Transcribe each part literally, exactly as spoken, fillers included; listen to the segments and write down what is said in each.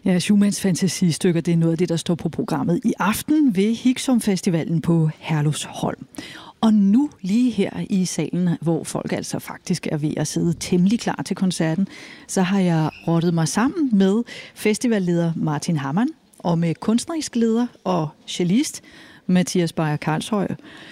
Ja, Schumanns fantasistykker, det er noget af det, der står på programmet i aften ved Higsom Festivalen på Herlufsholm. Og nu lige her i salen, hvor folk altså faktisk er ved at sidde temmelig klar til koncerten, så har jeg rottet mig sammen med festivalleder Martin Hammann og med kunstnerisk leder og cellist Mathias Beyer Karlshøj.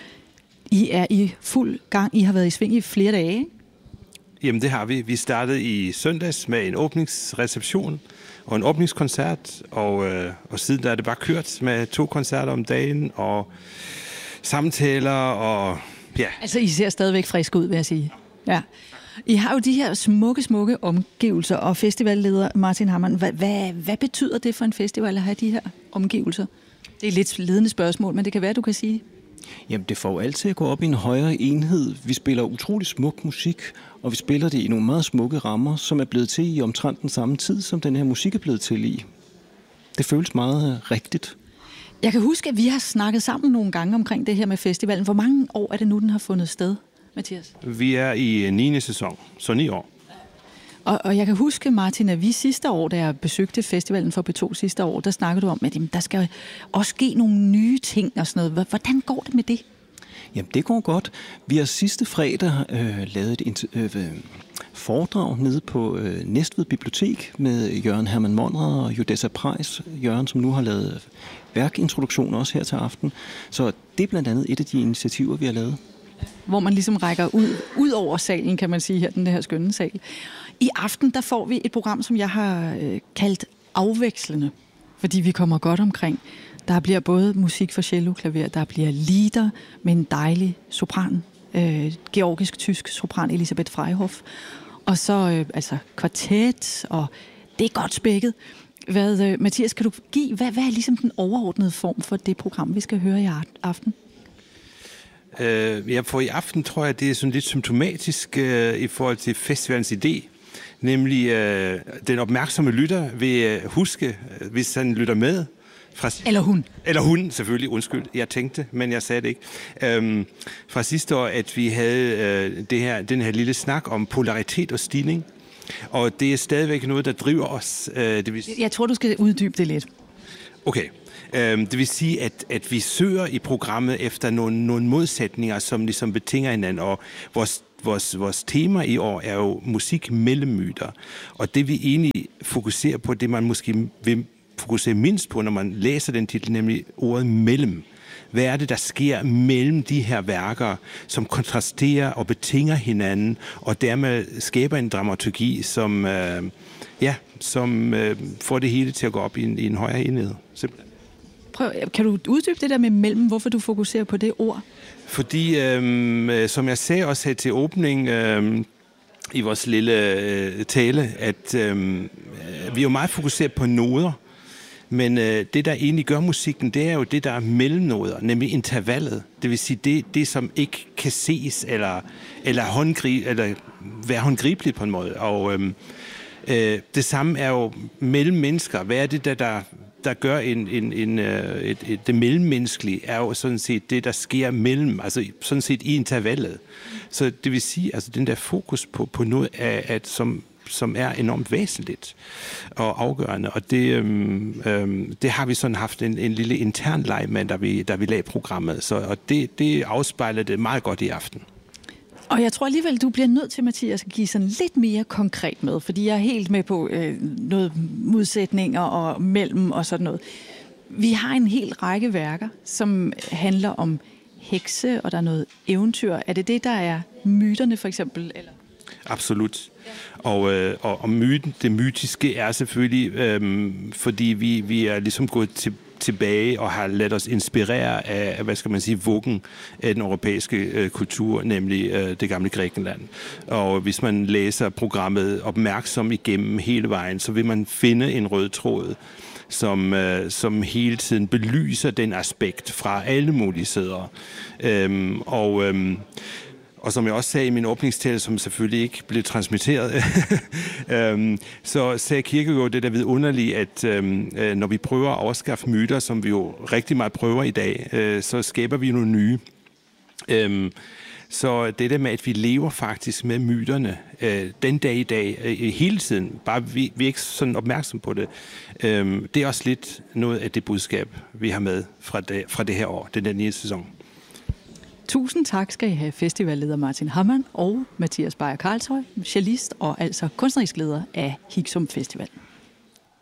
I er i fuld gang. I har været i sving i flere dage, ikke? Jamen det har vi. Vi startede i søndags med en åbningsreception og en åbningskoncert, og, øh, og siden der er det bare kørt med to koncerter om dagen, og samtaler, og ja. Altså, I ser stadigvæk frisk ud, vil jeg sige. Ja. I har jo de her smukke, smukke omgivelser, og festivalleder Martin Hammann, hvad, hvad, hvad betyder det for en festival at have de her omgivelser? Det er et lidt ledende spørgsmål, men det kan være, du kan sige. Jamen, det får jo altid at gå op i en højere enhed. Vi spiller utrolig smuk musik, og vi spiller det i nogle meget smukke rammer, som er blevet til i omtrent den samme tid, som den her musik er blevet til i. Det føles meget rigtigt. Jeg kan huske, at vi har snakket sammen nogle gange omkring det her med festivalen. Hvor mange år er det nu, den har fundet sted, Mathias? Vi er i niende sæson, så ni år. Og, og jeg kan huske, Martin, at vi sidste år, da jeg besøgte festivalen for P to sidste år, der snakkede du om, at jamen, der skal også ske nogle nye ting og sådan noget. Hvordan går det med det? Jamen, det går godt. Vi har sidste fredag øh, lavet et øh, foredrag nede på øh, Næstved Bibliotek med Jørgen Hermann Monrad og Judessa Preis. Jørgen, som nu har lavet værkintroduktioner også her til aften. Så det er blandt andet et af de initiativer, vi har lavet. Hvor man ligesom rækker ud, ud over salen, kan man sige her, den her skønne sal. I aften, der får vi et program, som jeg har øh, kaldt afvekslende, fordi vi kommer godt omkring. Der bliver både musik for cello, klaver, der bliver lieder med en dejlig sopran, øh, georgisk-tysk sopran Elisabeth Freihoff, og så øh, altså kvartet, og det er godt spækket. Hvad, øh, Mathias, kan du give, hvad, hvad er ligesom den overordnede form for det program, vi skal høre i aften? Uh, ja, for i aften tror jeg, det er sådan lidt symptomatisk uh, i forhold til festivalens idé. Nemlig uh, den opmærksomme lytter vil uh, huske, uh, hvis han lytter med. Fra, eller hun. Eller hun, selvfølgelig. Undskyld, jeg tænkte, men jeg sagde det ikke. Um, fra sidste år, at vi havde uh, det her, den her lille snak om polaritet og stigning. Og det er stadigvæk noget, der driver os. Uh, det vil... Jeg tror, du skal uddybe det lidt. Okay. Det vil sige, at, at vi søger i programmet efter nogle, nogle modsætninger, som ligesom betinger hinanden, og vores, vores, vores tema i år er jo musik mellem myter. Og det vi egentlig fokuserer på, det man måske vil fokusere mindst på, når man læser den titel, nemlig ordet mellem. Hvad er det, der sker mellem de her værker, som kontrasterer og betinger hinanden, og dermed skaber en dramaturgi, som, øh, ja, som øh, får det hele til at gå op i en, i en højere enhed, simpelthen. Prøv, kan du uddybe det der med mellem, hvorfor du fokuserer på det ord? Fordi, øhm, som jeg sagde også her til åbning øhm, i vores lille øh, tale, at øhm, vi er jo meget fokuseret på noder, men øh, det, der egentlig gør musikken, det er jo det, der er mellemnoder, nemlig intervallet. Det vil sige, det, det som ikke kan ses eller, eller, håndgri- eller være håndgribeligt på en måde. Og øhm, øh, det samme er jo mellem mennesker. Hvad er det, der... der der gør en, en, en, et, et, det mellemmenneskelige, er jo sådan set det, der sker mellem, altså sådan set i intervallet. Så det vil sige, altså den der fokus på, på noget, af, at, som, som er enormt væsentligt og afgørende, og det, øhm, øhm, det har vi sådan haft en, en lille intern leg med, da vi, da vi lagde programmet, så, og det, det afspejler det meget godt i aften. Og jeg tror alligevel, du bliver nødt til, Mathias, at give sådan lidt mere konkret med, fordi jeg er helt med på øh, noget modsætninger og mellem og sådan noget. Vi har en hel række værker, som handler om hekse, og der er noget eventyr. Er det det, der er myterne for eksempel? Eller? Absolut. Og, øh, og, og myten, det mytiske er selvfølgelig, øh, fordi vi, vi er ligesom gået til tilbage og har ladet os inspirere af, hvad skal man sige, vuggen af den europæiske øh, kultur, nemlig øh, det gamle Grækenland. Og hvis man læser programmet opmærksom igennem hele vejen, så vil man finde en rød tråd, som, øh, som hele tiden belyser den aspekt fra alle mulige sider. Øhm, og øhm, Og som jeg også sagde i min åbningstale, som selvfølgelig ikke blev transmitteret, øhm, så sagde Kierkegaard det der vidunderlige, at øhm, når vi prøver at afskaffe myter, som vi jo rigtig meget prøver i dag, øh, så skaber vi nogle nye. Øhm, Så det der med, at vi lever faktisk med myterne øh, den dag i dag, øh, hele tiden, bare vi, vi er ikke sådan opmærksom på det, øh, det er også lidt noget af det budskab, vi har med fra det, fra det her år, den der nye sæson. Tusind tak skal I have, festivalleder Martin Hammann og Mathias Beyer Karlshøj, cellist og altså kunstnerisk leder af Higsom Festival.